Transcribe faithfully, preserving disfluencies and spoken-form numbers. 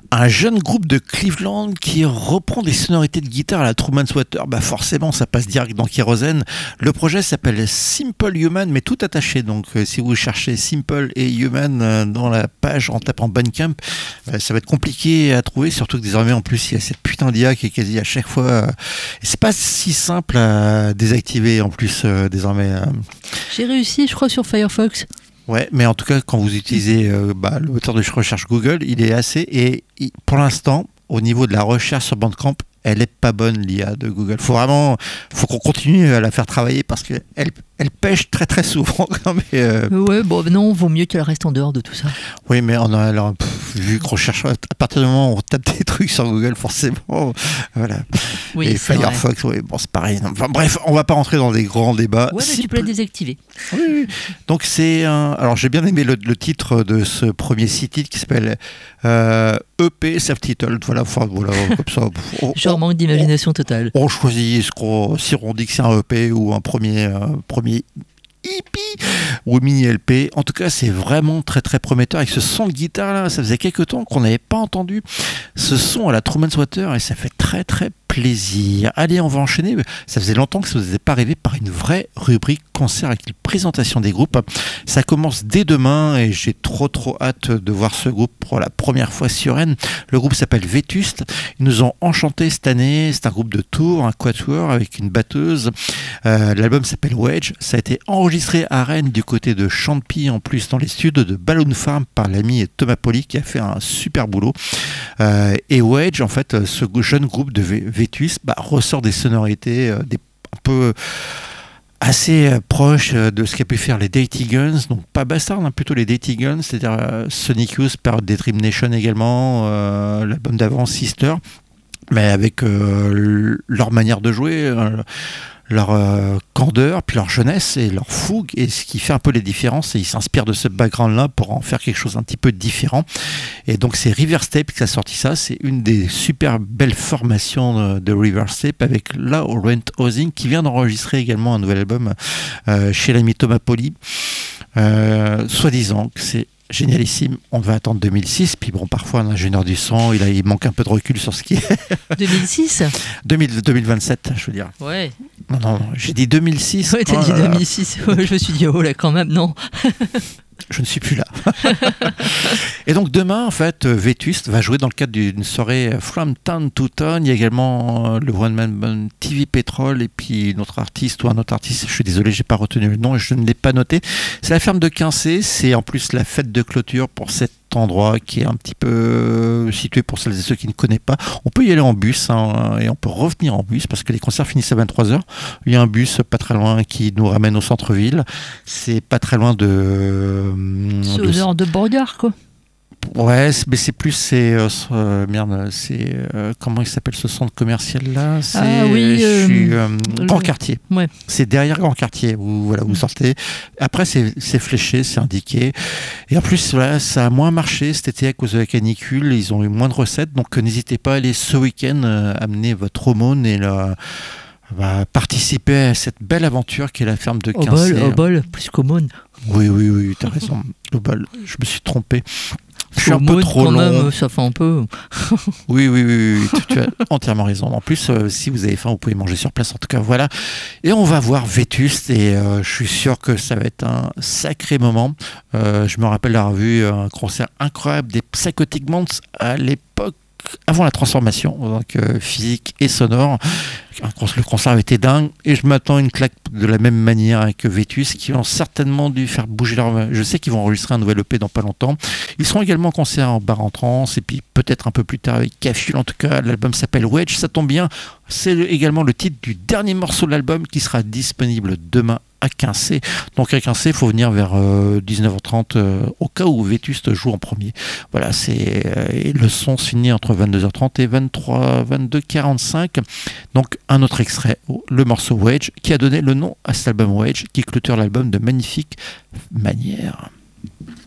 Un jeune groupe de Cleveland qui reprend des sonorités de guitare à la Truman's Water, bah forcément ça passe direct dans Kérosène. Le projet s'appelle Simple Human, mais tout attaché. Donc euh, si vous cherchez Simple et Human euh, dans la page en tapant Bandcamp, euh, ça va être compliqué à trouver, surtout que désormais en plus il y a cette putain d'I A qui est quasi à chaque fois. Euh, et c'est pas si simple à désactiver en plus euh, désormais. Euh. J'ai réussi, je crois, sur Firefox. Ouais, mais en tout cas, quand vous utilisez euh, bah, le moteur de recherche Google, il est assez. Et il, pour l'instant, au niveau de la recherche sur Bandcamp, elle est pas bonne, l'I A de Google. Faut vraiment, faut qu'on continue à la faire travailler parce que elle, elle pêche très très souvent. mais, euh... Ouais, bon, non, vaut mieux qu'elle reste en dehors de tout ça. Oui, mais on a alors, pff, vu qu'on cherche à partir du moment où on tape des trucs sur Google, forcément, voilà. Oui, et Firefox, oui, bon, c'est pareil. Enfin, bref, on va pas rentrer dans des grands débats. Ouais, mais si tu peux la plus... désactiver. Oui, oui. Donc c'est un. Alors j'ai bien aimé le, le titre de ce premier site qui s'appelle euh, E P Self-Titled. Voilà, enfin, voilà, comme ça. On, Genre manque d'imagination totale. On choisit ce qu'on, si on dit que c'est un E P ou un premier, euh, premier E P ou mini L P. En tout cas, c'est vraiment très très prometteur. Avec ce son de guitare là, ça faisait quelques temps qu'on n'avait pas entendu ce son à la Truman's Water et ça fait très très plaisir. Allez, on va enchaîner. Ça faisait longtemps que ça ne vous était pas arrivé par une vraie rubrique concert avec une présentation des groupes. Ça commence dès demain et j'ai trop trop hâte de voir ce groupe pour la première fois sur Rennes. Le groupe s'appelle Vétuste. Ils nous ont enchantés cette année. C'est un groupe de tour, un quatuor avec une batteuse. Euh, l'album s'appelle Wedge. Ça a été enregistré à Rennes du côté de Champy en plus dans les studios de Balloon Farm par l'ami Thomas Poli qui a fait un super boulot. Euh, et Wedge, en fait, ce jeune groupe de Vétus bah, ressort des sonorités euh, des, un peu assez euh, proches euh, de ce qu'a pu faire les Dirty Guns, donc pas Bastard, hein, plutôt les Dirty Guns, c'est-à-dire euh, Sonic Youth par des Dream Nation également, euh, l'album d'avant Sister, mais avec euh, leur manière de jouer, euh, leur euh, candeur, puis leur jeunesse et leur fougue, et ce qui fait un peu les différences, et ils s'inspirent de ce background-là pour en faire quelque chose un petit peu différent. Et donc c'est Riverstep qui a sorti ça, c'est une des super belles formations de, de Riverstep avec Laurent Hosing qui vient d'enregistrer également un nouvel album euh, chez l'ami Thomas Poli, euh, soi-disant que c'est génialissime. On va attendre deux mille six, puis bon, parfois un ingénieur du son, il, a, il manque un peu de recul sur ce qui est. deux mille six deux mille, deux mille vingt-sept, je veux dire. Ouais. Non, non, j'ai dit deux mille six. Ouais, t'as oh dit là deux mille six. Ouais, je me suis dit, oh là, quand même, non. Je ne suis plus là. Et donc demain, en fait, Vétuste va jouer dans le cadre d'une soirée From Town to Town. Il y a également le One Man Band T V Petrol et puis une autre artiste ou un autre artiste. Je suis désolé, j'ai pas retenu le nom et je ne l'ai pas noté. C'est la ferme de Quincé. C'est en plus la fête de clôture pour cet endroit qui est un petit peu situé pour celles et ceux qui ne connaissent pas. On peut y aller en bus hein, et on peut revenir en bus parce que les concerts finissent à vingt-trois heures. Il y a un bus pas très loin qui nous ramène au centre-ville. C'est pas très loin de... C'est aux heures de Borgard, quoi. Ouais, mais c'est plus c'est euh, euh, merde, c'est euh, comment il s'appelle ce centre commercial là? C'est ah oui, je suis, euh, le... Grand Quartier. Ouais. C'est derrière Grand Quartier où voilà vous mmh. sortez. Après c'est, c'est fléché, c'est indiqué. Et en plus voilà, ça a moins marché cet été à cause de la canicule. Ils ont eu moins de recettes, donc n'hésitez pas à aller ce week-end euh, amener votre aumône et la va participer à cette belle aventure qui est la ferme de Quincé. Au bol, au bol, plus qu'aumône. Oui, oui, oui, t'as raison. Au bol, je me suis trompé. Je suis un peu trop quand long. Même, ça fait un peu. oui, oui, oui, oui, tu, tu as entièrement raison. En plus, euh, si vous avez faim, vous pouvez manger sur place. En tout cas, voilà. Et on va voir Vétuste et euh, je suis sûr que ça va être un sacré moment. Euh, je me rappelle d'avoir vu un concert incroyable des Psychotic Months à l'époque, avant la transformation, donc euh, physique et sonore. Le concert avait été dingue et je m'attends à une claque de la même manière que Vétus qui ont certainement dû faire bouger leur... Je sais qu'ils vont enregistrer un nouvel E P dans pas longtemps. Ils seront également en concert en bar en trance et puis peut-être un peu plus tard avec Cafule. En tout cas, l'album s'appelle Wedge, ça tombe bien. C'est également le titre du dernier morceau de l'album qui sera disponible demain à Quincé. Donc à Quincé, il faut venir vers euh, dix-neuf heures trente euh, au cas où Vétuste joue en premier. Voilà, c'est euh, le son se finit entre vingt-deux heures trente et vingt-trois, vingt-deux quarante-cinq. Donc un autre extrait, le morceau Wedge, qui a donné le nom à cet album Wedge, qui clôture l'album de magnifique manière.